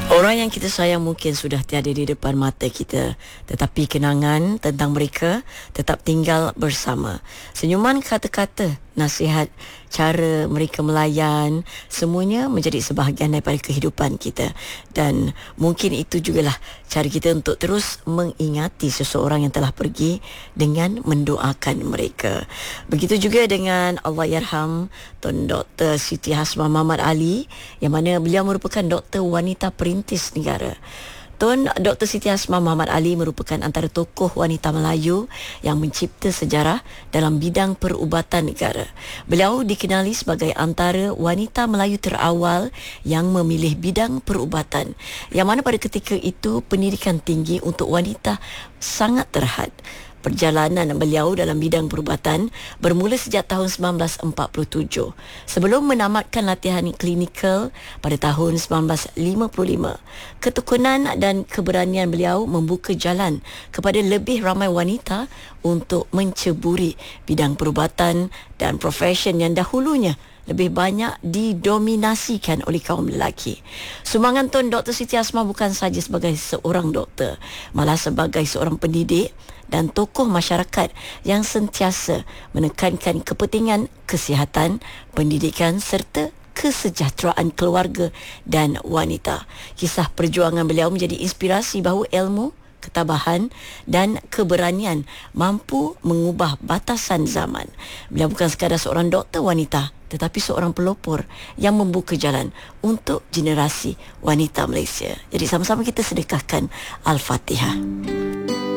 Orang yang kita sayang mungkin sudah tiada di depan mata kita, tetapi kenangan tentang mereka tetap tinggal bersama. Senyuman, kata-kata, nasihat, cara mereka melayan, semuanya menjadi sebahagian daripada kehidupan kita. Dan mungkin itu jugalah cara kita untuk terus mengingati seseorang yang telah pergi dengan mendoakan mereka. Begitu juga dengan Allahyarham Tun Dr. Siti Hasmah Muhammad Ali, yang mana beliau merupakan doktor wanita perintis negara. Tun Dr. Siti Hasmah Muhammad Ali merupakan antara tokoh wanita Melayu yang mencipta sejarah dalam bidang perubatan negara. Beliau dikenali sebagai antara wanita Melayu terawal yang memilih bidang perubatan, yang mana pada ketika itu pendidikan tinggi untuk wanita sangat terhad. Perjalanan beliau dalam bidang perubatan bermula sejak tahun 1947. Sebelum menamatkan latihan klinikal pada tahun 1955, ketekunan dan keberanian beliau membuka jalan kepada lebih ramai wanita untuk menceburi bidang perubatan dan profesion yang dahulunya lebih banyak didominasikan oleh kaum lelaki. Sumbangan Tun Dr. Siti Hasmah bukan sahaja sebagai seorang doktor, malah sebagai seorang pendidik dan tokoh masyarakat yang sentiasa menekankan kepentingan kesihatan, pendidikan serta kesejahteraan keluarga dan wanita. Kisah perjuangan beliau menjadi inspirasi bahawa ilmu, ketabahan dan keberanian mampu mengubah batasan zaman. Beliau bukan sekadar seorang doktor wanita, tetapi seorang pelopor yang membuka jalan untuk generasi wanita Malaysia. Jadi sama-sama kita sedekahkan Al-Fatihah.